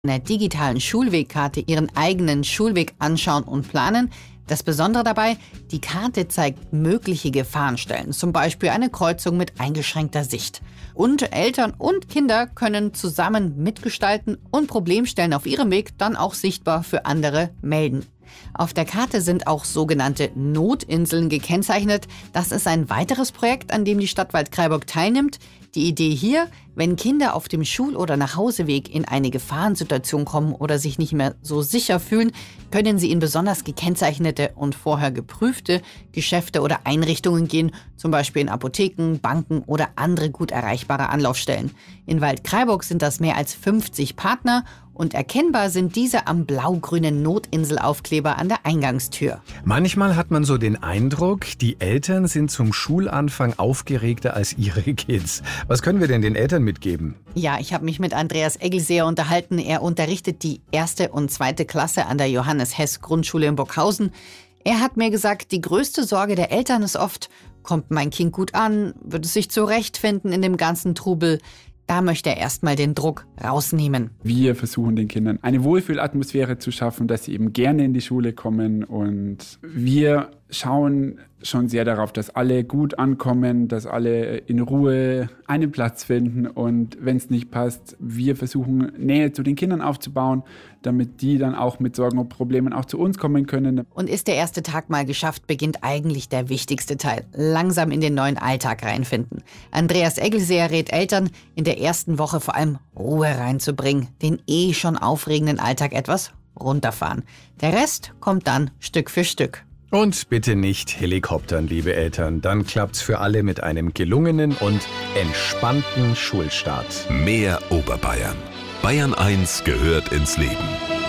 einer digitalen Schulwegkarte ihren eigenen Schulweg anschauen und planen. Das Besondere dabei, die Karte zeigt mögliche Gefahrenstellen, zum Beispiel eine Kreuzung mit eingeschränkter Sicht. Und Eltern und Kinder können zusammen mitgestalten und Problemstellen auf ihrem Weg dann auch sichtbar für andere melden. Auf der Karte sind auch sogenannte Notinseln gekennzeichnet. Das ist ein weiteres Projekt, an dem die Stadt Waldkraiburg teilnimmt. Die Idee hier, wenn Kinder auf dem Schul- oder Nachhauseweg in eine Gefahrensituation kommen oder sich nicht mehr so sicher fühlen, können sie in besonders gekennzeichnete und vorher geprüfte Geschäfte oder Einrichtungen gehen, zum Beispiel in Apotheken, Banken oder andere gut erreichbare Anlaufstellen. In Waldkraiburg sind das mehr als 50 Partner und erkennbar sind diese am blau-grünen Notinselaufkleber an der Eingangstür. Manchmal hat man so den Eindruck, die Eltern sind zum Schulanfang aufgeregter als ihre Kids. Was können wir denn den Eltern mitgeben? Ja, ich habe mich mit Andreas Eggelseer unterhalten. Er unterrichtet die 1. und 2. Klasse an der Johannes-Hess-Grundschule in Burghausen. Er hat mir gesagt, die größte Sorge der Eltern ist oft, kommt mein Kind gut an, wird es sich zurechtfinden in dem ganzen Trubel? Da möchte er erstmal den Druck rausnehmen. Wir versuchen den Kindern eine Wohlfühlatmosphäre zu schaffen, dass sie eben gerne in die Schule kommen. Und wir schauen schon sehr darauf, dass alle gut ankommen, dass alle in Ruhe einen Platz finden. Und wenn es nicht passt, wir versuchen Nähe zu den Kindern aufzubauen, damit die dann auch mit Sorgen und Problemen auch zu uns kommen können. Und ist der erste Tag mal geschafft, beginnt eigentlich der wichtigste Teil. Langsam in den neuen Alltag reinfinden. Andreas Eggelseer rät Eltern, in der ersten Woche vor allem Ruhe reinzubringen, den schon aufregenden Alltag etwas runterfahren. Der Rest kommt dann Stück für Stück. Und bitte nicht helikoptern, liebe Eltern. Dann klappt's für alle mit einem gelungenen und entspannten Schulstart. Mehr Oberbayern. Bayern 1 gehört ins Leben.